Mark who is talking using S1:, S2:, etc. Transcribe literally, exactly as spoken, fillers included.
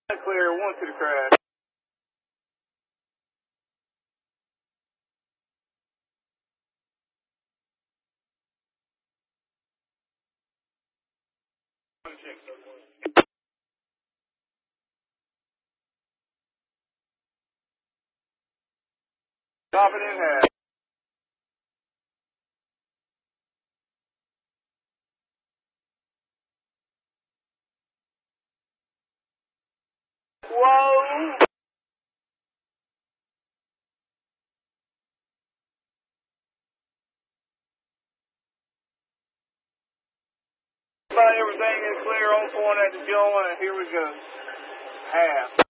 S1: Clear, one to the crash. Drop it in half. Whoa! About everything is clear on point at the joint, and here we go. Half.